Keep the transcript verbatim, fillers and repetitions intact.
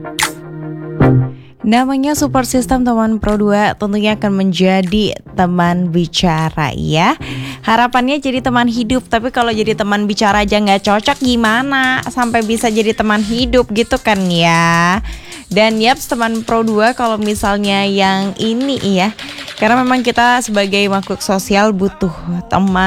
Namanya support system teman Pro dua tentunya akan menjadi teman bicara ya. Harapannya jadi teman hidup, tapi kalau jadi teman bicara aja nggak cocok gimana sampai bisa jadi teman hidup gitu kan ya. Dan yaps teman Pro dua kalau misalnya yang ini ya, karena memang kita sebagai makhluk sosial butuh teman